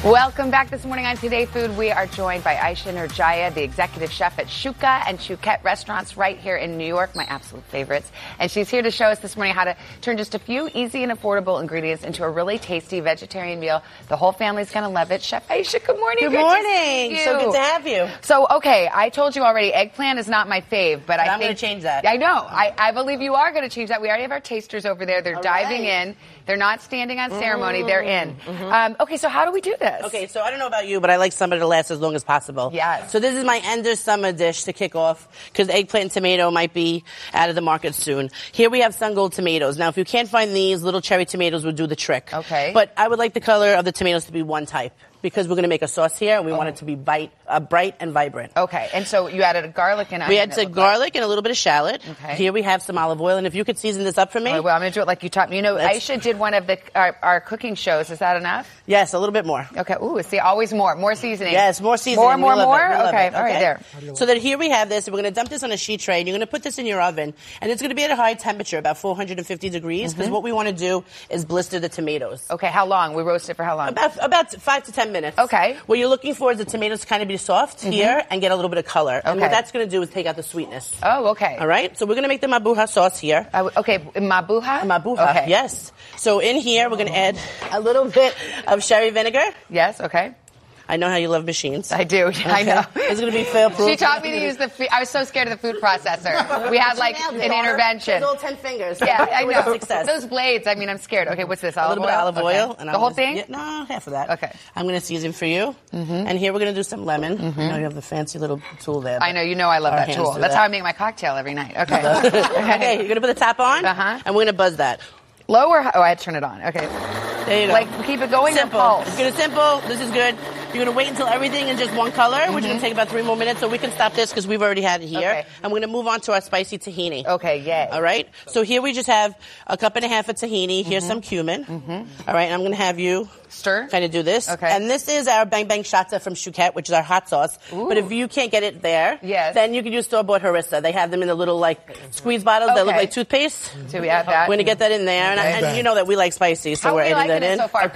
Welcome back this morning on Today Food. We are joined by Aisha Nurjaya, the executive chef at Shuka and Chouquette restaurants right here in New York, my absolute favorites. And she's here to show us this morning how to turn just a few easy and affordable ingredients into a really tasty vegetarian meal. The whole family's going to love it. Chef Aisha, good morning. Good morning. So good to have you. So, okay, I told you already, eggplant is not my fave, but I'm going to change that. I know. I believe you are going to change that. We already have our tasters over there. They're diving in. They're not standing on ceremony. They're in. Okay, so how do we do this? Okay, so I don't know about you, but I like summer to last as long as possible. Yes. So this is my end of summer dish to kick off, because eggplant and tomato might be out of the market soon. Here we have sun gold tomatoes. Now, if you can't find these, little cherry tomatoes would do the trick. Okay. But I would like the color of the tomatoes to be one type, because we're going to make a sauce here, and we want it to be bright and vibrant. Okay, and so you added a garlic and onion. We added garlic and a little bit of shallot. Okay. Here we have some olive oil, and if you could season this up for me. Oh, well, I'm going to do it like you taught me. You know, Aisha did one of our cooking shows. Is that enough? Yes, a little bit more. Okay. Ooh, see, always more. More seasoning. Yes, more seasoning. More. Okay, all right, there. So that here we have this, and we're going to dump this on a sheet tray, and you're going to put this in your oven, and it's going to be at a high temperature, about 450 degrees, because what we want to do is blister the tomatoes. Okay, how long? We roast it for how long? About 5 to 10 minutes. Okay. What you're looking for is the tomatoes to kind of be soft here and get a little bit of color. And what that's going to do is take out the sweetness. Oh, okay. All right? So we're going to make the mabuha sauce here. Okay, mabuha? Mabuha, okay. Yes. So in here, we're going to add a little bit of sherry vinegar. Yes, okay. I know how you love machines. I do. Okay. I know. It's going to be fail-proof. She taught me to use I was so scared of the food processor. We had like an intervention. It's all 10 fingers. Yeah, I know. Success. Those blades, I mean, I'm scared. Okay, what's this? A little bit of olive oil. Okay. And the whole thing? Yeah, no, half of that. Okay. I'm going to season for you. And here we're going to do some lemon. I know you have the fancy little tool there. I know. You know I love that tool. That's how I make my cocktail every night. Okay. Okay, you're going to put the top on. And we're going to buzz that. Low or high? Oh, I had to turn it on. Okay. There you go. Like, keep it going. Simple. Pulse? It's going to simple. This is good. You're going to wait until everything is just one color, which is going to take about 3 more minutes, so we can stop this because we've already had it here. Okay. And we're going to move on to our spicy tahini. Okay, yay. All right? So here we just have a cup and a half of tahini. Here's some cumin. All right, and I'm going to have you stir. Kind of do this. Okay. And this is our Bang Bang Shata from Chouquette, which is our hot sauce. Ooh. But if you can't get it there, then you can use store-bought harissa. They have them in the little, like, squeeze bottles that look like toothpaste. So we add that. We're going to get that in there. And you know that we like spicy, so we're adding that in. So far?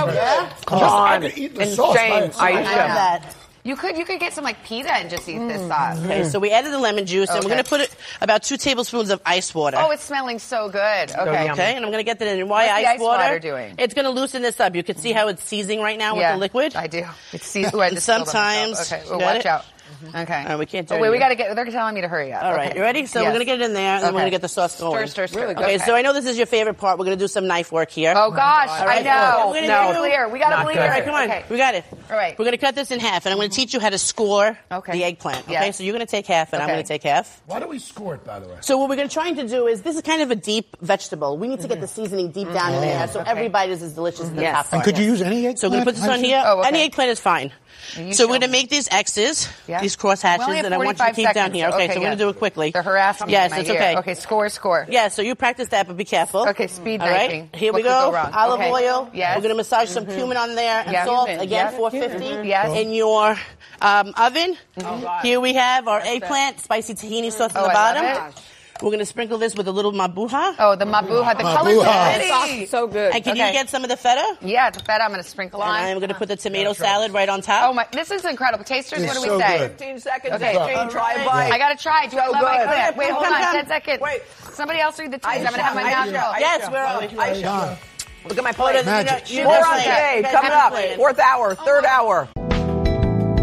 Come on. Insane. I You could get some like pita and just eat this sauce. Okay, so we added the lemon juice, and we're going to put about 2 tablespoons of ice water. Oh, it's smelling so good. Okay. Okay, and I'm going to get that in. Why What's ice the water doing? It's going to loosen this up. You can see how it's seizing right now with the liquid. I do. It's seizing. Sometimes. Okay, well, watch out. Okay. All right, we can't do it. it. Wait, we got to get. They're telling me to hurry up. All right, you ready? So we're going to get it in there, and then we're going to get the sauce going. Stir. Really good. Okay, so I know this is your favorite part. We're going to do some knife work here. Oh gosh, I know. No, clear. We got to believe it. All right, come on. We got it. All right. We're going to cut this in half, and I'm going to teach you how to score the eggplant. Okay, so you're going to take half, and I'm going to take half. Why do we score it, by the way? So what we're going to try to do is, this is kind of a deep vegetable. We need to get the seasoning deep down in there, so every bite is as delicious as the top part. And could you use any eggplant? So we're going to put this on here. Any eggplant is fine. So we're going to make these X's, these cross hatches, and I want you to keep down here. Okay, so we're going to do it quickly. They're harassing me. Yes, it's okay. Okay, score. Yeah, so you practice that, but be careful. Okay, speed All knifing. right, here we go. Olive oil. Yes. We're going to massage some cumin on there and salt. Again, 450 Yes. in your oven. Here we have our eggplant, spicy tahini sauce on the bottom. We're going to sprinkle this with a little mabuha. Oh, the mabuha. The color's pretty. So good. And can you get some of the feta? Yeah, the feta I'm going to sprinkle on. And I'm going to put the tomato salad right on top. Oh, my. This is incredible. Tasters, what do we so say? good. 15 seconds. Okay. Try a bite. I got to try. Do I love my plant? Wait, hold on. Come. 10 seconds. Wait. Somebody else read the teas. I'm going to have my mouth go. Yes, we're on. Look at my plate. Magic. More on today. Coming up. 4th hour, 3rd hour.